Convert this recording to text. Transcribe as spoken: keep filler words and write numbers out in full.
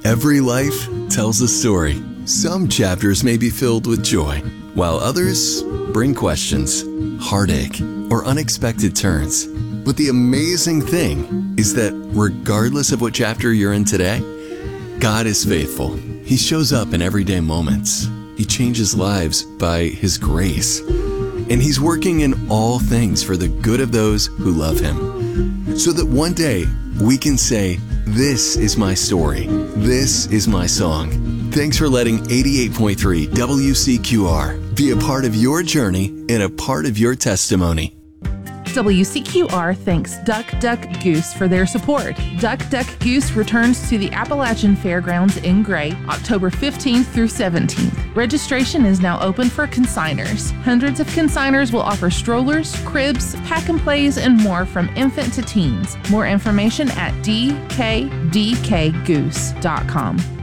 Every life tells a story. Some chapters may be filled with joy, while others bring questions, heartache, or unexpected turns. But the amazing thing is that regardless of what chapter you're in today, God is faithful. He shows up in everyday moments. He changes lives by His grace. And He's working in all things for the good of those who love Him. So that one day we can say, "This is my story. This is my song." Thanks for letting eighty-eight point three W C Q R be a part of your journey and a part of your testimony. W C Q R thanks Duck Duck Goose for their support. Duck Duck Goose returns to the Appalachian Fairgrounds in Gray, October fifteenth through seventeenth. Registration is now open for consigners. Hundreds of consigners will offer strollers, cribs, pack and plays, and more from infant to teens. More information at d k d k goose dot com.